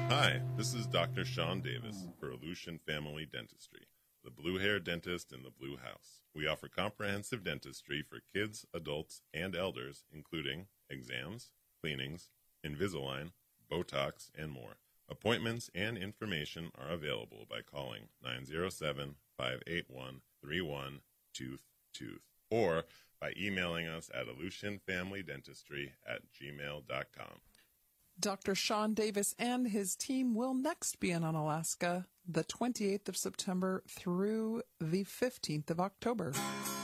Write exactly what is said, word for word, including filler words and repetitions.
Hi, this is Doctor Sean Davis for Aleutian Family Dentistry, the Blue Hair Dentist in the Blue House. We offer comprehensive dentistry for kids, adults, and elders, including exams, cleanings, Invisalign, Botox, and more. Appointments and information are available by calling nine zero seven, five eight one, three one two two or by emailing us at aleutianfamilydentistry at gmail dot com. Doctor Sean Davis and his team will next be in Unalaska the twenty-eighth of September through the fifteenth of October.